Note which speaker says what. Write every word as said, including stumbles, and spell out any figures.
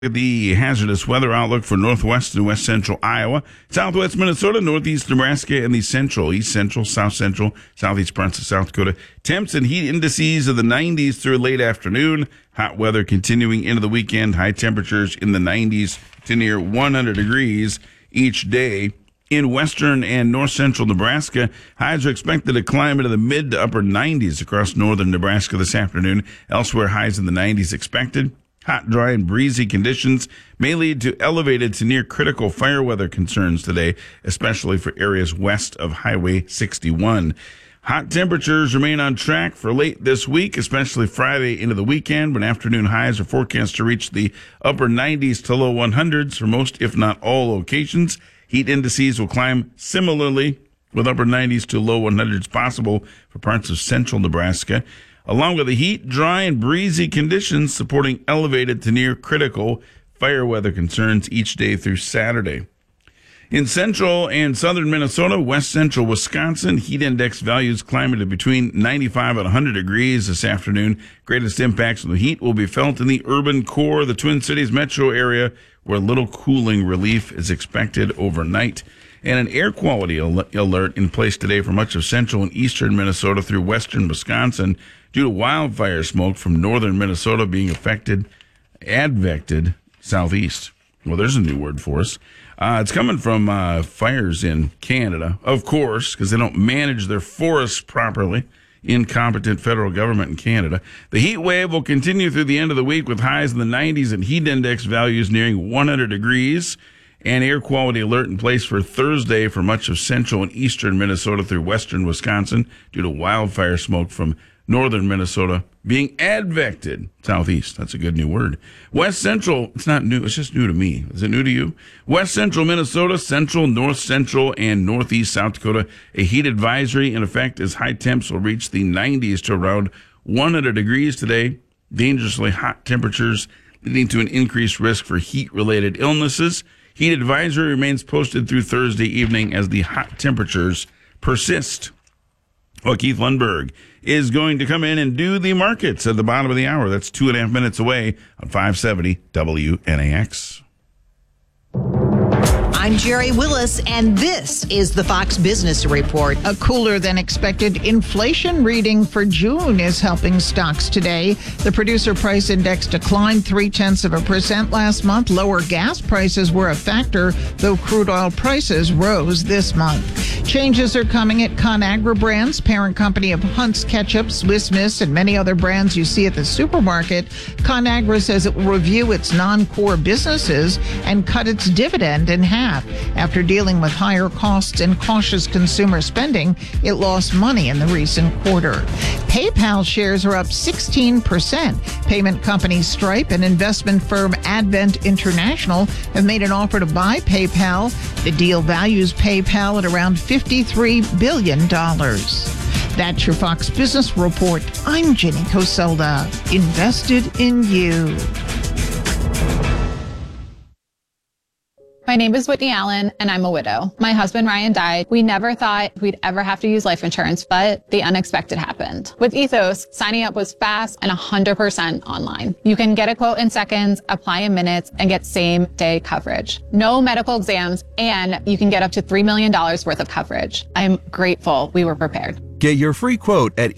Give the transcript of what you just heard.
Speaker 1: The hazardous weather outlook for northwest and west central Iowa, southwest Minnesota, northeast Nebraska, and the central, east central, south central, southeast parts of South Dakota. Temps and heat indices of the nineties through late afternoon. Hot weather continuing into the weekend. High temperatures in the nineties to near one hundred degrees each day. In western and north central Nebraska, highs are expected to climb into the mid to upper nineties across northern Nebraska this afternoon. Elsewhere, highs in the nineties expected. Hot, dry, and breezy conditions may lead to elevated to near critical fire weather concerns today, especially for areas west of Highway sixty-one. Hot temperatures remain on track for late this week, especially Friday into the weekend, when afternoon highs are forecast to reach the upper nineties to low hundreds for most, if not all, locations. Heat indices will climb similarly, with upper nineties to low hundreds possible for parts of central Nebraska, along with the heat, dry, and breezy conditions supporting elevated to near critical fire weather concerns each day through Saturday. In central and southern Minnesota, west central Wisconsin, heat index values climbing to between ninety-five and one hundred degrees this afternoon. Greatest impacts from the heat will be felt in the urban core of the Twin Cities metro area, where little cooling relief is expected overnight. And an air quality al- alert in place today for much of central and eastern Minnesota through western Wisconsin due to wildfire smoke from northern Minnesota being affected, advected southeast. Well, there's a new word for us. Uh, it's coming from uh, fires in Canada, of course, because they don't manage their forests properly. Incompetent federal government in Canada. The heat wave will continue through the end of the week with highs in the nineties and heat index values nearing one hundred degrees. An air quality alert in place for Thursday for much of central and eastern Minnesota through western Wisconsin due to wildfire smoke from northern Minnesota being advected southeast. That's a good new word. West central, it's not new, it's just new to me. Is it new to you? West central Minnesota, central, north central, and northeast South Dakota, a heat advisory in effect as high temps will reach the nineties to around one hundred degrees today. Dangerously hot temperatures leading to an increased risk for heat-related illnesses. Heat advisory remains posted through Thursday evening as the hot temperatures persist. Well, Keith Lundberg is going to come in and do the markets at the bottom of the hour. That's two and a half minutes away on five seventy W N A X.
Speaker 2: I'm Jerry Willis, and this is the Fox Business Report.
Speaker 3: A cooler than expected inflation reading for June is helping stocks today. The producer price index declined three-tenths of a percent last month. Lower gas prices were a factor, though crude oil prices rose this month. Changes are coming at ConAgra Brands, parent company of Hunt's Ketchup, Swiss Miss, and many other brands you see at the supermarket. ConAgra says it will review its non-core businesses and cut its dividend in half. After dealing with higher costs and cautious consumer spending, it lost money in the recent quarter. PayPal shares are up sixteen percent. Payment company Stripe and investment firm Advent International have made an offer to buy PayPal. The deal values PayPal at around fifty-three billion dollars. That's your Fox Business Report. I'm Jenny Coselda. Invested in you.
Speaker 4: My name is Whitney Allen, and I'm a widow. My husband, Ryan, died. We never thought we'd ever have to use life insurance, but the unexpected happened. With Ethos, signing up was fast and one hundred percent online. You can get a quote in seconds, apply in minutes, and get same-day coverage. No medical exams, and you can get up to three million dollars worth of coverage. I'm grateful we were prepared.
Speaker 5: Get your free quote at